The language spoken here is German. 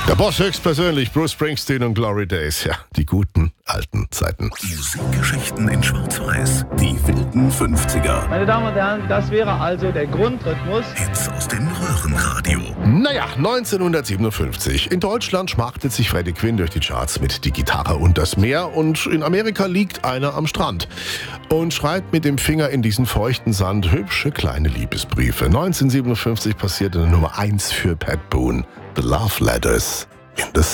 Der Boss höchstpersönlich, Bruce Springsteen und Glory Days. Ja, die guten alten Zeiten. Musikgeschichten in Schwarz-Weiß. Die wilden 50er. Meine Damen und Herren, das wäre also der Grundrhythmus. Hits aus dem Röhrenradio. Naja, 1957. In Deutschland schmachtet sich Freddie Quinn durch die Charts mit Die Gitarre und das Meer. Und in Amerika liegt einer am Strand und schreibt mit dem Finger in diesen feuchten Sand hübsche kleine Liebesbriefe. 1957 passierte Nummer 1 für Pat Boone. The Love Letters in the